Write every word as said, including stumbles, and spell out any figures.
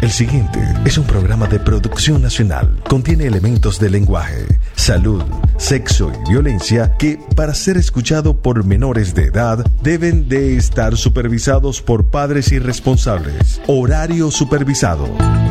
El siguiente es un programa de producción nacional. Contiene elementos de lenguaje, salud, sexo y violencia que, para ser escuchado por menores de edad, deben de estar supervisados por padres y responsables. Horario supervisado.